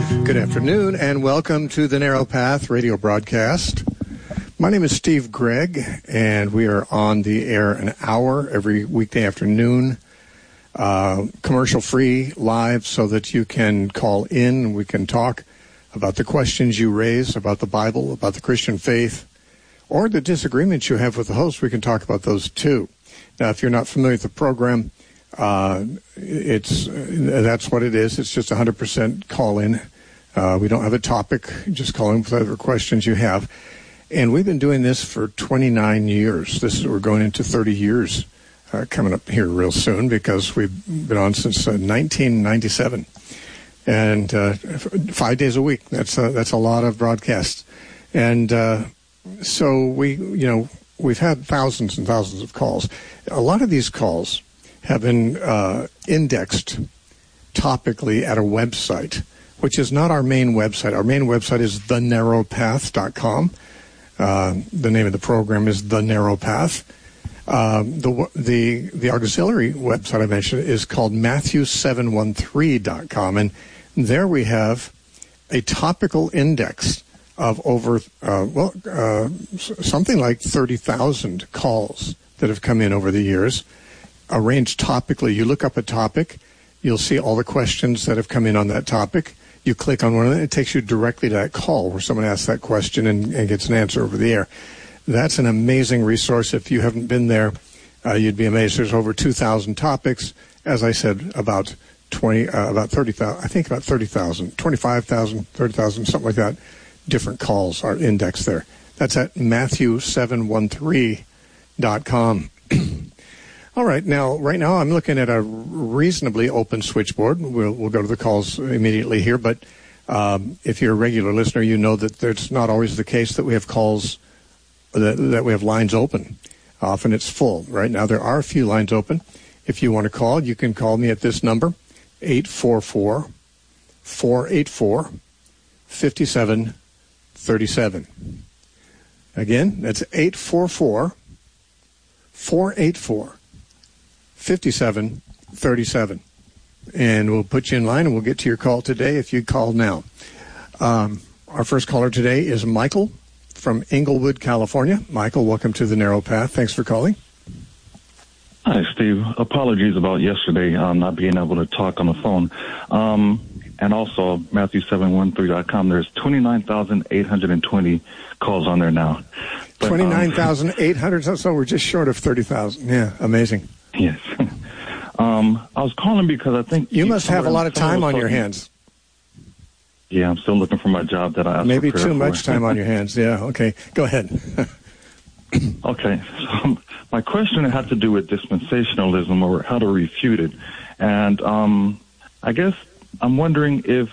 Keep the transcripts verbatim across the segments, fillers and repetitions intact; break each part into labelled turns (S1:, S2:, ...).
S1: Good afternoon, and welcome to the Narrow Path radio broadcast. My name is Steve Gregg, and we are on the air an hour every weekday afternoon, uh, commercial-free, live, so that you can call in. We can talk about the questions you raise, about the Bible, about the Christian faith, or the disagreements you have with the host. We can talk about those, too. Now, if you're not familiar with the program, uh, it's uh, that's what it is. It's just one hundred percent call-in. Uh, we don't have a topic. Just call in with whatever questions you have. And we've been doing this for twenty-nine years. This is, we're going into thirty years uh, coming up here real soon, because we've been on since uh, nineteen ninety-seven. And uh, five days a week. That's a, that's a lot of broadcasts. And uh, so we, you know, we've had thousands and thousands of calls. A lot of these calls have been uh, indexed topically at a website, which is not our main website. Our main website is the narrow path dot com. Uh, the name of the program is The Narrow Path. Uh, the the the auxiliary website I mentioned is called Matthew seven one three dot com, and there we have a topical index of over uh, well uh, something like thirty thousand calls that have come in over the years, arranged topically. You look up a topic, you'll see all the questions that have come in on that topic. You click on one of them, it takes you directly to that call where someone asks that question and, and gets an answer over the air. That's an amazing resource. If you haven't been there, uh, you'd be amazed. There's over two thousand topics. As I said, about twenty, uh, about thirty thousand, I think about thirty thousand, twenty-five thousand, thirty thousand, something like that. Different calls are indexed there. That's at Matthew seven one three dot com. All right, now, right now I'm looking at a reasonably open switchboard. We'll, we'll go to the calls immediately here, but um, if you're a regular listener, you know that it's not always the case that we have calls, that, that we have lines open. Often it's full. Right now there are a few lines open. If you want to call, you can call me at this number, eight four four, four eight four, five seven three seven. Again, that's eight four four, four eight four, fifty-seven thirty-seven, and we'll put you in line and we'll get to your call today if you call now. Um, our first caller today is Michael from Inglewood, California. Michael, welcome to the Narrow Path. Thanks for calling.
S2: Hi, Steve. Apologies about yesterday um, not being able to talk on the phone. Um, and also, Matthew seven one three dot com, there's twenty-nine thousand eight hundred twenty calls on there now. But,
S1: twenty-nine thousand eight hundred, um, so we're just short of thirty thousand. Yeah, amazing.
S2: Yes. um, I was calling because I think...
S1: You must have a lot of time on your hands.
S2: Yeah, I'm still looking for my job that I asked
S1: Maybe
S2: for
S1: too
S2: for.
S1: much time on your hands. Yeah, okay. Go ahead.
S2: Okay. So my question had to do with dispensationalism, or how to refute it. And um, I guess I'm wondering if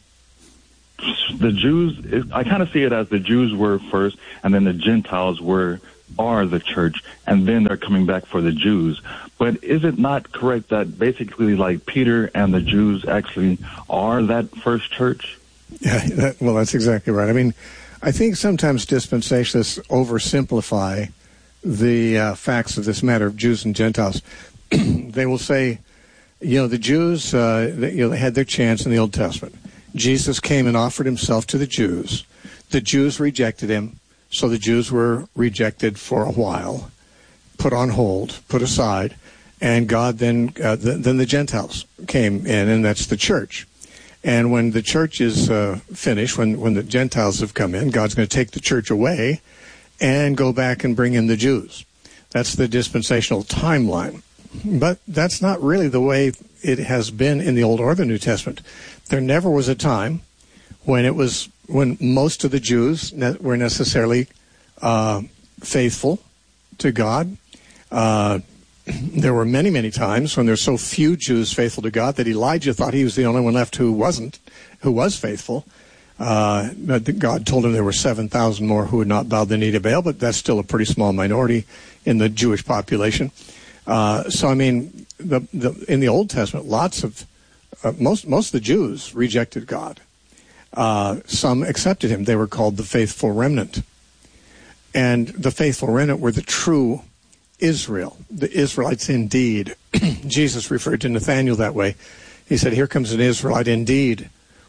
S2: the Jews... If, I kind of see it as the Jews were first, and then the Gentiles were... are the church, and then they're coming back for the Jews. But is it not correct that basically like Peter and the Jews actually are that first church?
S1: Yeah, that, well, that's exactly right. I mean, I think sometimes dispensationalists oversimplify the uh, facts of this matter of Jews and Gentiles. They will say, you know, the Jews, uh, they, you know, they had their chance in the Old Testament. Jesus came and offered himself to the Jews. The Jews rejected him. So the Jews were rejected for a while, put on hold, put aside, and God then, uh, the, then the Gentiles came in, and that's the church. And when the church is uh, finished, when, when the Gentiles have come in, God's going to take the church away and go back and bring in the Jews. That's the dispensational timeline. But that's not really the way it has been in the Old or the New Testament. There never was a time when it was when most of the Jews ne- were necessarily uh, faithful to God. Uh, there were many, many times when there's so few Jews faithful to God that Elijah thought he was the only one left who wasn't, who was faithful. Uh, but God told him there were seven thousand more who had not bowed the knee to Baal, but that's still a pretty small minority in the Jewish population. Uh, so, I mean, the, the, in the Old Testament, lots of, uh, most, most of the Jews rejected God. Uh, some accepted him. They were called the faithful remnant. And the faithful remnant were the true Israel, the Israelites indeed. Jesus referred to Nathanael that way. He said, here comes an Israelite indeed,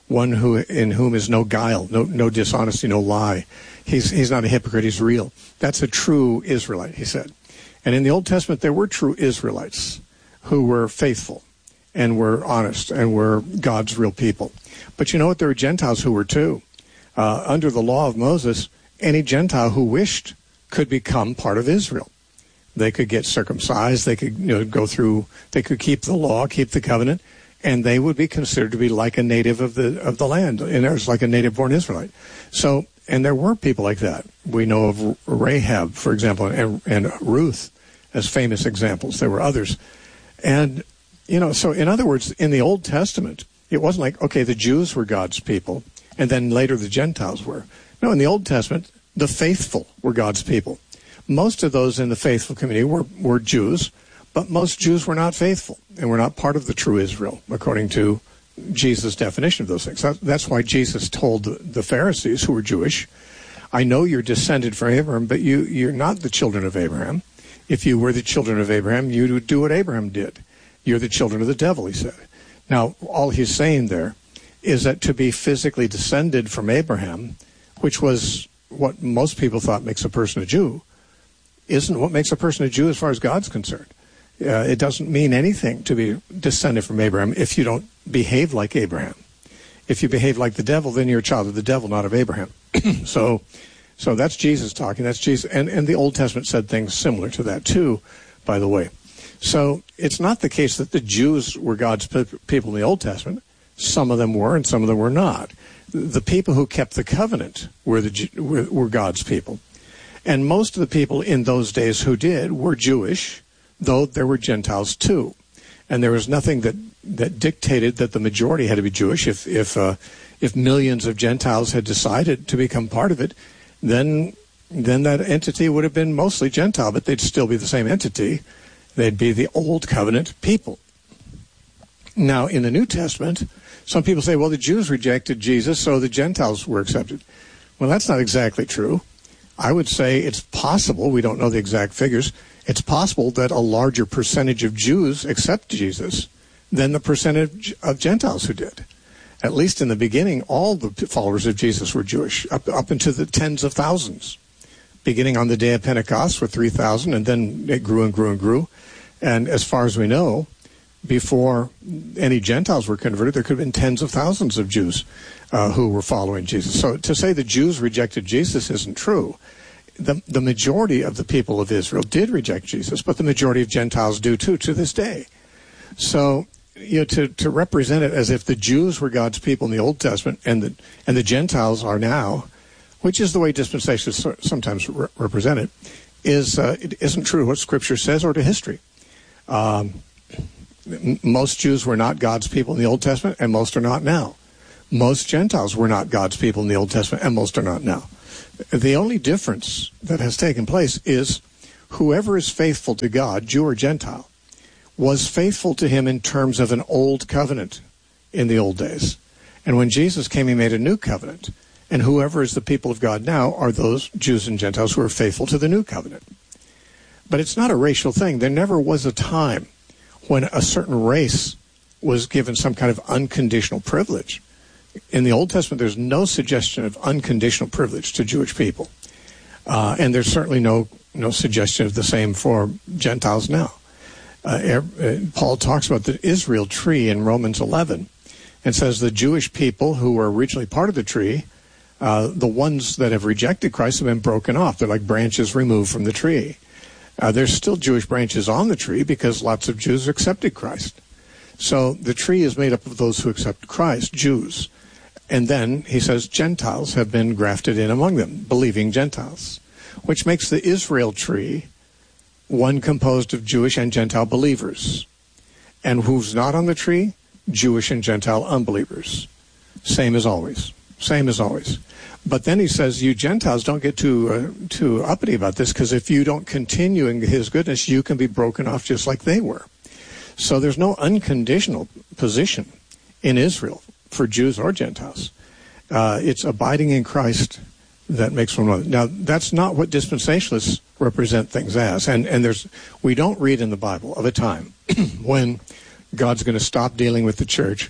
S1: one who in whom is no guile, no no dishonesty, no lie. He's he's not a hypocrite, he's real. That's a true Israelite, he said. And in the Old Testament, there were true Israelites who were faithful and were honest and were God's real people. But you know what? There were Gentiles who were too. Uh, under the law of Moses, any Gentile who wished could become part of Israel. They could get circumcised, they could you know, go through, they could keep the law, keep the covenant, and they would be considered to be like a native of the of the land, and there's like a native-born Israelite. So, and there were people like that. We know of Rahab, for example, and, and Ruth as famous examples. There were others. And, you know, so in other words, in the Old Testament, it wasn't like, okay, the Jews were God's people, and then later the Gentiles were. No, in the Old Testament, the faithful were God's people. Most of those in the faithful community were, were Jews, but most Jews were not faithful and were not part of the true Israel, according to Jesus' definition of those things. That's why Jesus told the Pharisees, who were Jewish, I know you're descended from Abraham, but you, you're not the children of Abraham. If you were the children of Abraham, you would do what Abraham did. You're the children of the devil, he said. Now, all he's saying there is that to be physically descended from Abraham, which was what most people thought makes a person a Jew, isn't what makes a person a Jew as far as God's concerned. Uh, it doesn't mean anything to be descended from Abraham if you don't behave like Abraham. If you behave like the devil, then you're a child of the devil, not of Abraham. so so that's Jesus talking. That's Jesus. And, and the Old Testament said things similar to that too, by the way. So it's not the case that the Jews were God's people in the Old Testament. Some of them were and some of them were not. The people who kept the covenant were, the, were, were God's people. And most of the people in those days who did were Jewish, though there were Gentiles too. And there was nothing that, that dictated that the majority had to be Jewish. If if uh, if millions of Gentiles had decided to become part of it, then then that entity would have been mostly Gentile, but they'd still be the same entity. They'd be the Old Covenant people. Now, in the New Testament, some people say, well, the Jews rejected Jesus, so the Gentiles were accepted. Well, that's not exactly true. I would say it's possible, we don't know the exact figures, it's possible that a larger percentage of Jews accept Jesus than the percentage of Gentiles who did. At least in the beginning, all the followers of Jesus were Jewish, up, up into the tens of thousands. Beginning on the day of Pentecost with three thousand, and then it grew and grew and grew. And as far as we know, before any Gentiles were converted, there could have been tens of thousands of Jews uh, who were following Jesus. So to say the Jews rejected Jesus isn't true. The, the majority of the people of Israel did reject Jesus, but the majority of Gentiles do too to this day. So, you know, to, to represent it as if the Jews were God's people in the Old Testament and the, and the Gentiles are now, which is the way dispensationalists sometimes re- represent it, is, uh, it isn't true to what Scripture says or to history. Um, most Jews were not God's people in the Old Testament, and most are not now. Most Gentiles were not God's people in the Old Testament, and most are not now. The only difference that has taken place is whoever is faithful to God, Jew or Gentile, was faithful to him in terms of an old covenant in the old days. And when Jesus came, he made a new covenant. And whoever is the people of God now are those Jews and Gentiles who are faithful to the new covenant. But it's not a racial thing. There never was a time when a certain race was given some kind of unconditional privilege. In the Old Testament, there's no suggestion of unconditional privilege to Jewish people. Uh, and there's certainly no, no suggestion of the same for Gentiles now. Uh, Paul talks about the Israel tree in Romans eleven and says the Jewish people who were originally part of the tree, uh, the ones that have rejected Christ have been broken off. They're like branches removed from the tree. Uh, there's still Jewish branches on the tree because lots of Jews accepted Christ. So the tree is made up of those who accept Christ, Jews. And then, he says, Gentiles have been grafted in among them, believing Gentiles, which makes the Israel tree one composed of Jewish and Gentile believers. And who's not on the tree? Jewish and Gentile unbelievers. Same as always. Same as always. But then he says, you Gentiles don't get too, uh, too uppity about this, because if you don't continue in his goodness, you can be broken off just like they were. So there's no unconditional position in Israel for Jews or Gentiles. Uh, it's abiding in Christ that makes one another. Now, that's not what dispensationalists represent things as. And, and there's, we don't read in the Bible of a time when God's going to stop dealing with the church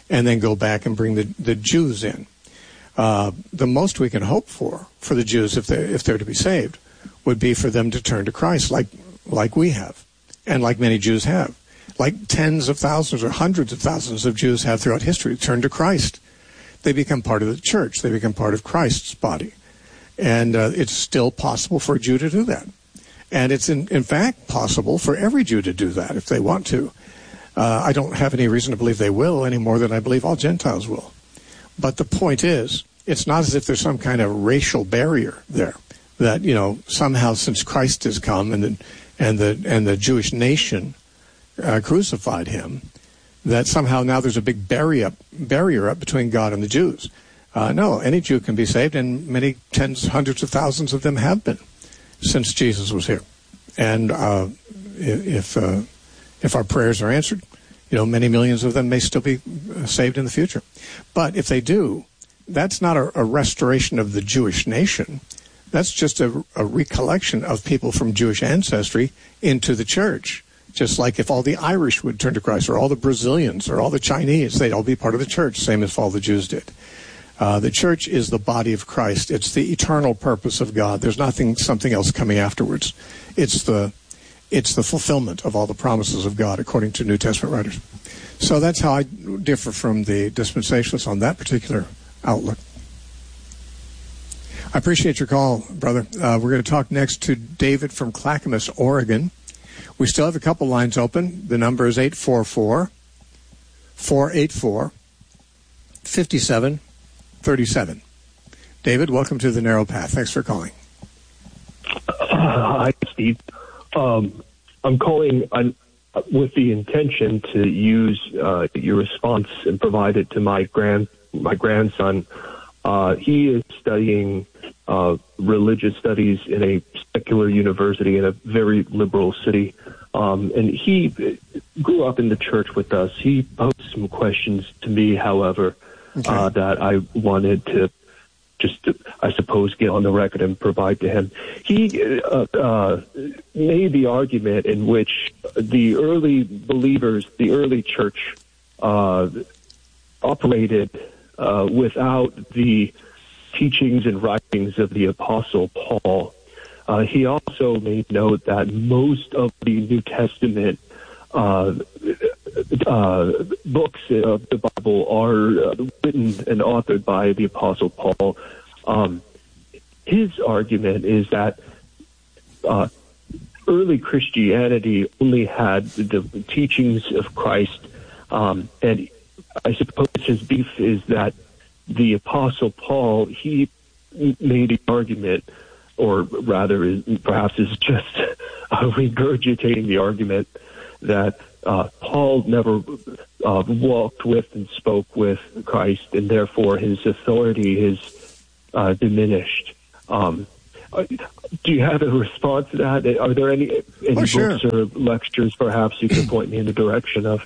S1: and then go back and bring the, the Jews in. Uh, the most we can hope for, for the Jews, if they're, if they're to be saved, would be for them to turn to Christ like, like we have, and like many Jews have. Like tens of thousands or hundreds of thousands of Jews have throughout history turned to Christ. They become part of the church. They become part of Christ's body. And uh, it's still possible for a Jew to do that. And it's, in, in fact, possible for every Jew to do that if they want to. Uh, I don't have any reason to believe they will any more than I believe all Gentiles will. But the point is, it's not as if there's some kind of racial barrier there that, you know, somehow since Christ has come and the, and the, and the Jewish nation uh, crucified him, that somehow now there's a big barrier, barrier up between God and the Jews. Uh, no, any Jew can be saved, and many tens, hundreds of thousands of them have been since Jesus was here. And uh, if uh, if our prayers are answered, you know, many millions of them may still be saved in the future. But if they do, that's not a, a restoration of the Jewish nation. That's just a, a recollection of people from Jewish ancestry into the church. Just like if all the Irish would turn to Christ, or all the Brazilians, or all the Chinese, they'd all be part of the church, same as all the Jews did. Uh, the church is the body of Christ. It's the eternal purpose of God. There's nothing, something else coming afterwards. It's the, it's the fulfillment of all the promises of God, according to New Testament writers. So that's how I differ from the dispensationalists on that particular outlook. I appreciate your call, brother. Uh, we're going to talk next to David from Clackamas, Oregon. We still have a couple lines open. The number is eight four four, four eight four, five seven three seven. David, welcome to the Narrow Path. Thanks for calling.
S3: Uh, hi, Steve. Um, I'm calling on, with the intention to use uh, your response and provide it to my grand my grandson. Uh, he is studying uh, religious studies in a secular university in a very liberal city. Um, and he grew up in the church with us. He posed some questions to me, however, okay. uh, that I wanted to just, to, I suppose, get on the record and provide to him. He uh, uh, made the argument in which the early believers, the early church, uh, operated uh, without the teachings and writings of the Apostle Paul. Uh, he also made note that most of the New Testament uh, uh, books of the Bible are uh, written and authored by the Apostle Paul. Um, his argument is that uh, early Christianity only had the teachings of Christ, um, and I suppose his beef is that the Apostle Paul, he made the argument, or rather perhaps is just uh, regurgitating the argument that uh, Paul never uh, walked with and spoke with Christ, and therefore his authority is uh, diminished. Um, do you have a response to that? Are there any, any
S1: oh, sure.
S3: books or lectures perhaps you could point me in the direction of?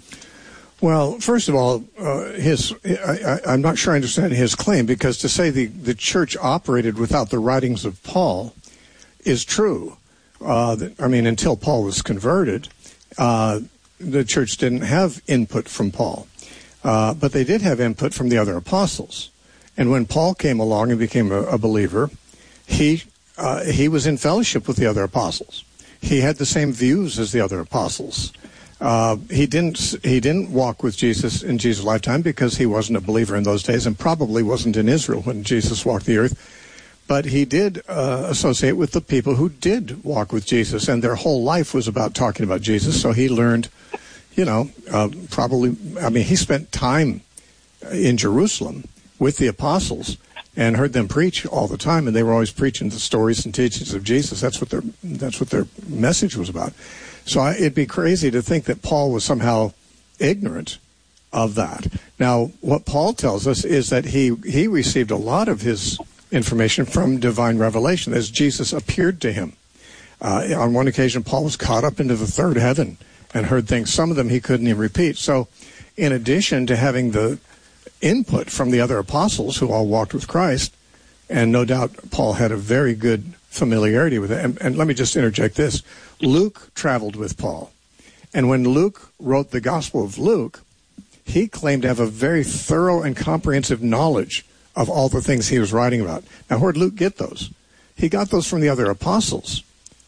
S1: Well, first of all, uh, his I, I, I'm not sure I understand his claim, because to say the, the church operated without the writings of Paul is true. Uh, that, I mean, until Paul was converted, uh, the church didn't have input from Paul. Uh, but they did have input from the other apostles. And when Paul came along and became a, a believer, he uh, he was in fellowship with the other apostles. He had the same views as the other apostles. Uh, he didn't he didn't walk with Jesus in Jesus' lifetime because he wasn't a believer in those days, and probably wasn't in Israel when Jesus walked the earth. But he did uh, associate with the people who did walk with Jesus, and their whole life was about talking about Jesus. So he learned, you know, uh, probably, I mean, he spent time in Jerusalem with the apostles and heard them preach all the time, and they were always preaching the stories and teachings of Jesus. That's what their that's what their message was about. So I, it'd be crazy to think that Paul was somehow ignorant of that. Now, what Paul tells us is that he, he received a lot of his information from divine revelation as Jesus appeared to him. Uh, on one occasion, Paul was caught up into the third heaven and heard things. Some of them he couldn't even repeat. So in addition to having the input from the other apostles who all walked with Christ, and no doubt Paul had a very good familiarity with it. And, and let me just interject this. Luke traveled with Paul. And when Luke wrote the Gospel of Luke, he claimed to have a very thorough and comprehensive knowledge of all the things he was writing about. Now, where'd Luke get those? He got those from the other apostles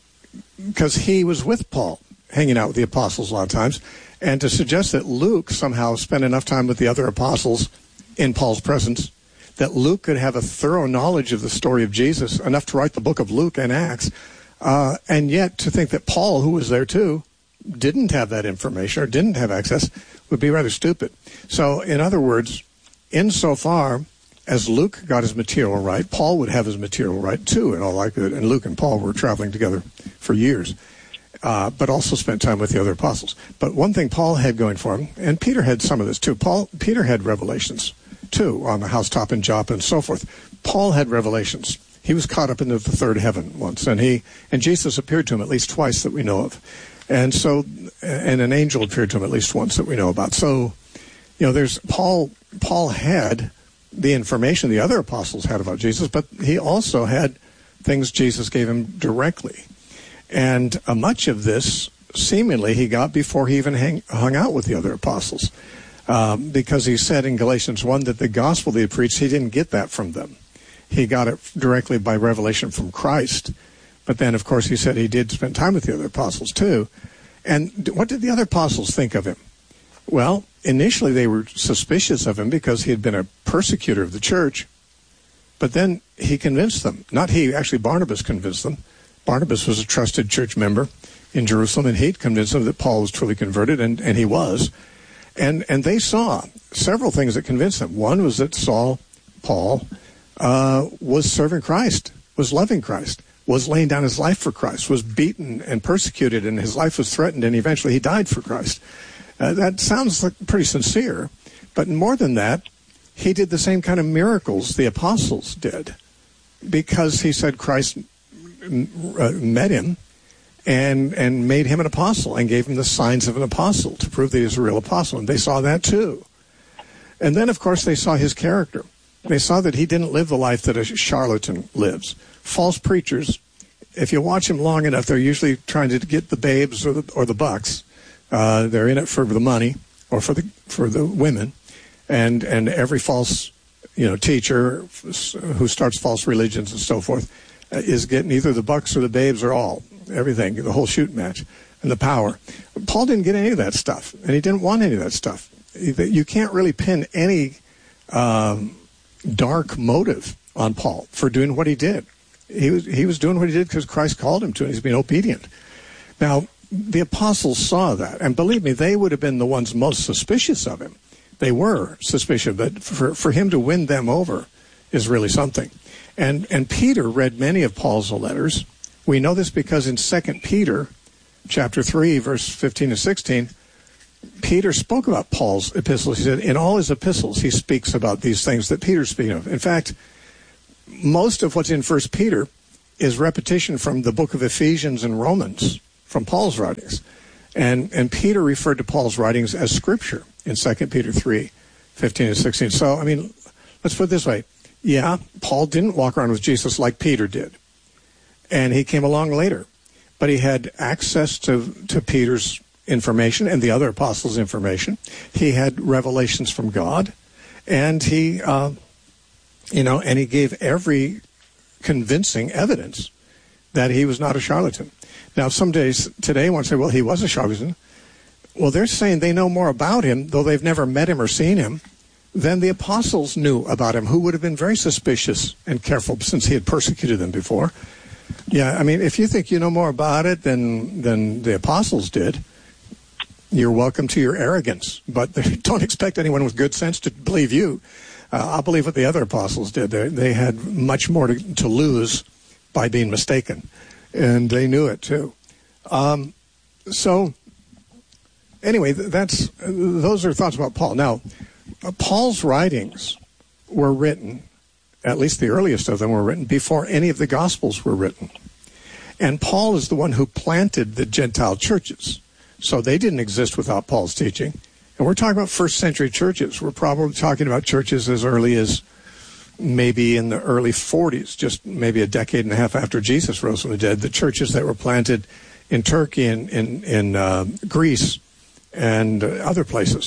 S1: because he was with Paul, hanging out with the apostles a lot of times. And to suggest that Luke somehow spent enough time with the other apostles in Paul's presence, that Luke could have a thorough knowledge of the story of Jesus, enough to write the book of Luke and Acts, uh, and yet to think that Paul, who was there too, didn't have that information or didn't have access would be rather stupid. So, in other words, insofar as Luke got his material right, Paul would have his material right too, in all likelihood. And Luke and Paul were traveling together for years, uh, but also spent time with the other apostles. But one thing Paul had going for him, and Peter had some of this too. Paul, Peter had revelations too on the housetop in Joppa and so forth. Paul had revelations. He was caught up into the third heaven once, and he and Jesus appeared to him at least twice that we know of. And so, and an angel appeared to him at least once that we know about. So, you know, there's Paul. Paul had the information the other apostles had about Jesus, but he also had things Jesus gave him directly. And uh, much of this, seemingly, he got before he even hang, hung out with the other apostles. Um, because he said in Galatians one that the gospel they preached, he didn't get that from them. He got it directly by revelation from Christ. But then, of course, he said he did spend time with the other apostles, too. And what did the other apostles think of him? Well, initially they were suspicious of him because he had been a persecutor of the church. But then he convinced them. Not he, actually Barnabas convinced them. Barnabas was a trusted church member in Jerusalem, and he'd convinced them that Paul was truly converted, and, and he was. And and they saw several things that convinced them. One was that Saul, Paul, uh, was serving Christ, was loving Christ, was laying down his life for Christ, was beaten and persecuted, and his life was threatened, and eventually he died for Christ. Uh, that sounds like pretty sincere, but more than that, he did the same kind of miracles the apostles did, because he said Christ uh, met him and and made him an apostle and gave him the signs of an apostle to prove that he was a real apostle, and they saw that too. And then, of course, they saw his character. They saw that he didn't live the life that a charlatan lives. False preachers, if you watch them long enough, they're usually trying to get the babes or the, or the bucks. Uh, they're in it for the money or for the for the women, and and every false, you know, teacher who starts false religions and so forth uh, is getting either the bucks or the babes or all, everything, the whole shoot match and the power. Paul didn't get any of that stuff, and he didn't want any of that stuff. You can't really pin any um, dark motive on Paul for doing what he did. He was he was doing what he did because Christ called him to, and he's being obedient. Now, the apostles saw that, and believe me, they would have been the ones most suspicious of him. They were suspicious, but for, for him to win them over is really something. And and Peter read many of Paul's letters. We know this because in Second Peter, chapter three, verse fifteen and sixteen, Peter spoke about Paul's epistles. He said, in all his epistles, he speaks about these things that Peter's speaking of. In fact, most of what's in First Peter is repetition from the book of Ephesians and Romans, from Paul's writings. And and Peter referred to Paul's writings as Scripture in Second Peter three, fifteen and sixteen. So, I mean, let's put it this way. Yeah, Paul didn't walk around with Jesus like Peter did. And he came along later. But he had access to, to Peter's information and the other apostles' information. He had revelations from God. And he, uh, you know, and he gave every convincing evidence that he was not a charlatan. Now, some days today want to say, well, he was a charlatan. Well, they're saying they know more about him, though they've never met him or seen him, than the apostles knew about him, who would have been very suspicious and careful since he had persecuted them before. Yeah, I mean, if you think you know more about it than than the apostles did, you're welcome to your arrogance. But don't expect anyone with good sense to believe you. Uh, I'll believe what the other apostles did. They, they had much more to, to lose by being mistaken. And they knew it, too. Um, so, anyway, that's those are thoughts about Paul. Now, uh, Paul's writings were written, at least the earliest of them were written, before any of the Gospels were written. And Paul is the one who planted the Gentile churches. So they didn't exist without Paul's teaching. And we're talking about first century churches. We're probably talking about churches as early as maybe in the early forties, just maybe a decade and a half after Jesus rose from the dead, the churches that were planted in Turkey and in, in uh, Greece and uh, other places.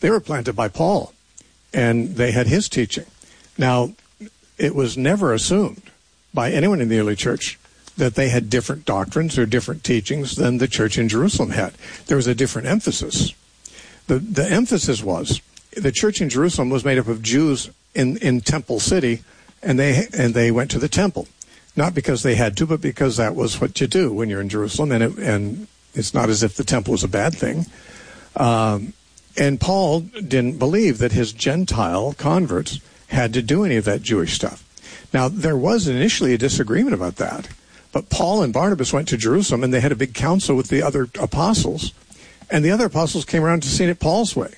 S1: They were planted by Paul, and they had his teaching. Now, it was never assumed by anyone in the early church that they had different doctrines or different teachings than the church in Jerusalem had. There was a different emphasis. The, the emphasis was the church in Jerusalem was made up of Jews in, in Temple City, and they and they went to the temple. Not because they had to, but because that was what you do when you're in Jerusalem, and it, and it's not as if the temple was a bad thing. Um, and Paul didn't believe that his Gentile converts had to do any of that Jewish stuff. Now, there was initially a disagreement about that, but Paul and Barnabas went to Jerusalem, and they had a big council with the other apostles, and the other apostles came around to see it Paul's way.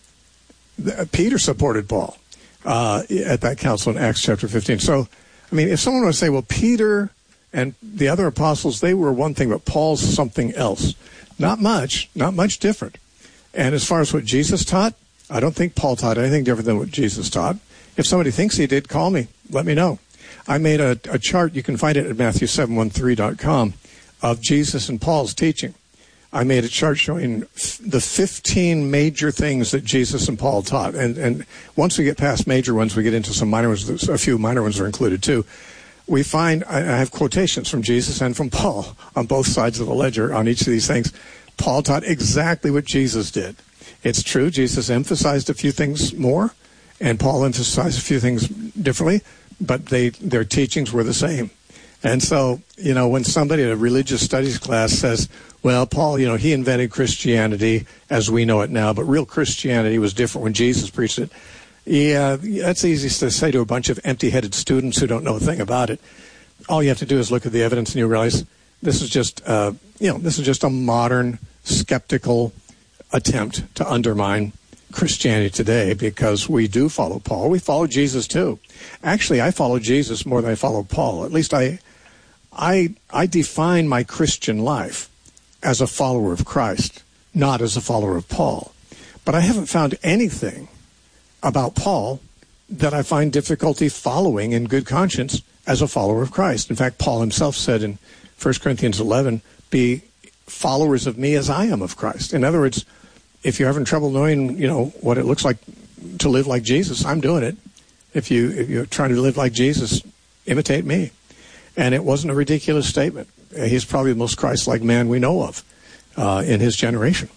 S1: The, Peter supported Paul uh, at that council in Acts chapter fifteen. So, I mean, if someone were to say, well, Peter and the other apostles, they were one thing, but Paul's something else. Not much, not much different. And as far as what Jesus taught, I don't think Paul taught anything different than what Jesus taught. If somebody thinks he did, call me. Let me know. I made a, a chart, you can find it at Matthew seven one three dot com, of Jesus and Paul's teaching. I made a chart showing f- the fifteen major things that Jesus and Paul taught. And, and once we get past major ones, we get into some minor ones. A few minor ones are included too. We find, I have quotations from Jesus and from Paul on both sides of the ledger on each of these things. Paul taught exactly what Jesus did. It's true, Jesus emphasized a few things more, and Paul emphasized a few things differently, but they their teachings were the same. And so, you know, when somebody at a religious studies class says, well, Paul, you know, he invented Christianity as we know it now, but real Christianity was different when Jesus preached it. Yeah, that's easy to say to a bunch of empty-headed students who don't know a thing about it. All you have to do is look at the evidence and you realize this is just, uh, you know, this is just a modern, skeptical attempt to undermine Christianity today, because we do follow Paul. We follow Jesus too. Actually, I follow Jesus more than I follow Paul. At least I, I, I define my Christian life as a follower of Christ, not as a follower of Paul. But I haven't found anything about Paul that I find difficulty following in good conscience as a follower of Christ. In fact, Paul himself said in First Corinthians eleven, be followers of me as I am of Christ. In other words, if you're having trouble knowing, you know, what it looks like to live like Jesus, I'm doing it. If, you, if you're trying to live like Jesus, imitate me. And it wasn't a ridiculous statement. He's probably the most Christ-like man we know of uh, in his generation.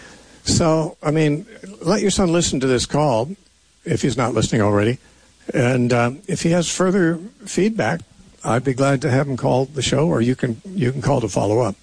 S1: So, I mean, let your son listen to this call, if he's not listening already. And um, if he has further feedback, I'd be glad to have him call the show, or you can you can call to follow up.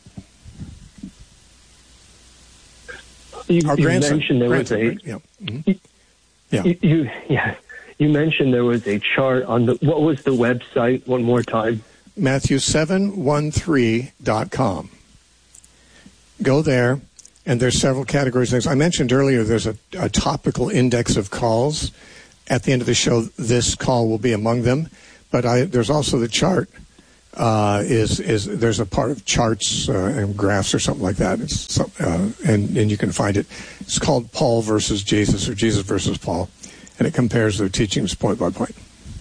S3: You,
S1: Our
S3: you
S1: grandson,
S3: mentioned there
S1: grandson,
S3: was a
S1: right? yeah. Mm-hmm. yeah.
S3: You, you yeah you mentioned there was a chart on the what was the website one more time?
S1: Matthew seven one three dot com. Go there, and there's several categories of things. I mentioned earlier there's a, a topical index of calls. At the end of the show, this call will be among them. But I, there's also the chart. Uh, is is there's a part of charts uh, and graphs or something like that. It's some, uh, and and you can find it. It's called Paul versus Jesus, or Jesus versus Paul, and it compares their teachings point by point.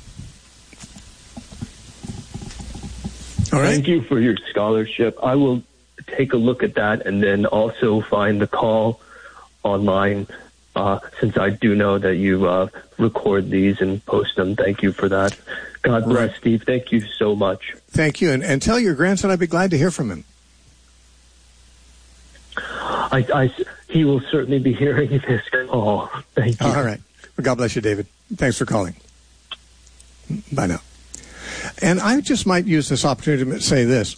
S1: All right.
S3: Thank you for your scholarship. I will take a look at that and then also find the call online, uh, since I do know that you uh, record these and post them. Thank you for that. God bless, right. Steve. Thank you so much.
S1: Thank you. And, and tell your grandson I'd be glad to hear from him.
S3: I, I, he will certainly be hearing this call. Thank you.
S1: All right. Well, God bless you, David. Thanks for calling. Bye now. And I just might use this opportunity to say this.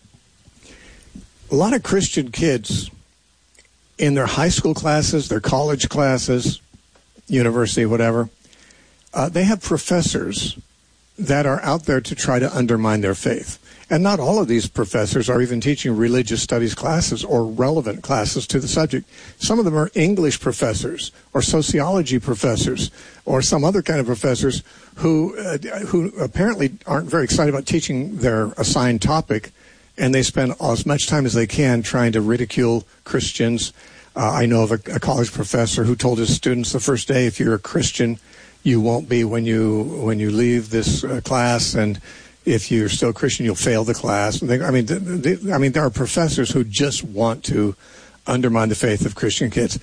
S1: A lot of Christian kids in their high school classes, their college classes, university, whatever, uh, they have professors that are out there to try to undermine their faith. And not all of these professors are even teaching religious studies classes or relevant classes to the subject. Some of them are English professors or sociology professors or some other kind of professors who uh, who apparently aren't very excited about teaching their assigned topic, and they spend as much time as they can trying to ridicule Christians. Uh, I know of a, a college professor who told his students the first day, if you're a Christian, you won't be when you when you leave this uh, class, and if you're still a Christian, you'll fail the class. They, I mean, they, they, I mean, there are professors who just want to undermine the faith of Christian kids.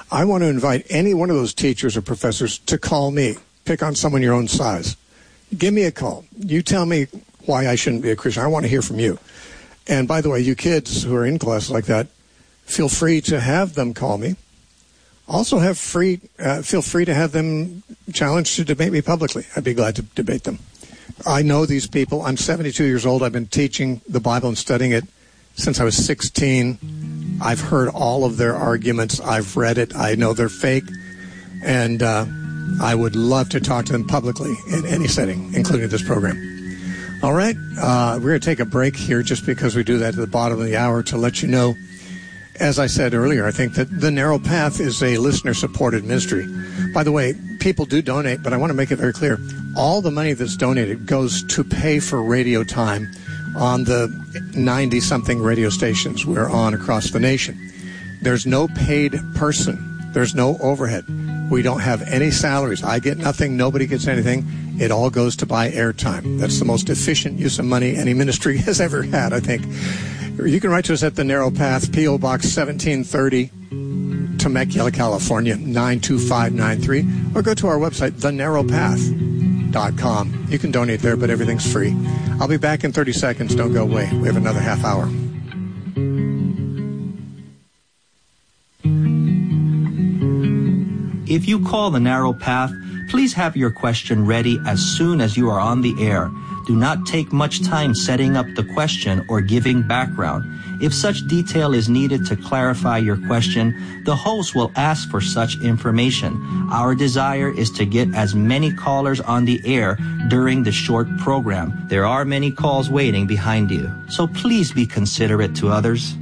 S1: I want to invite any one of those teachers or professors to call me. Pick on someone your own size. Give me a call. You tell me why I shouldn't be a Christian. I want to hear from you. And by the way, you kids who are in classes like that, feel free to have them call me. Also have free, uh, feel free to have them challenged to debate me publicly. I'd be glad to debate them. I know these people. I'm seventy-two years old. I've been teaching the Bible and studying it since I was sixteen. I've heard all of their arguments. I've read it. I know they're fake. And uh, I would love to talk to them publicly in any setting, including this program. All right. Uh, we're going to take a break here just because we do that at the bottom of the hour to let you know. As I said earlier, I think that The Narrow Path is a listener-supported ministry. By the way, people do donate, but I want to make it very clear. All the money that's donated goes to pay for radio time on the ninety-something radio stations we're on across the nation. There's no paid person. There's no overhead. We don't have any salaries. I get nothing. Nobody gets anything. It all goes to buy airtime. That's the most efficient use of money any ministry has ever had, I think. You can write to us at The Narrow Path, P O. Box seventeen thirty, Temecula, California, nine two five nine three, or go to our website, the narrow path dot com. You can donate there, but everything's free. I'll be back in thirty seconds. Don't go away. We have another half hour.
S4: If you call The Narrow Path, please have your question ready as soon as you are on the air. Do not take much time setting up the question or giving background. If such detail is needed to clarify your question, the host will ask for such information. Our desire is to get as many callers on the air during the short program. There are many calls waiting behind you, so please be considerate to others.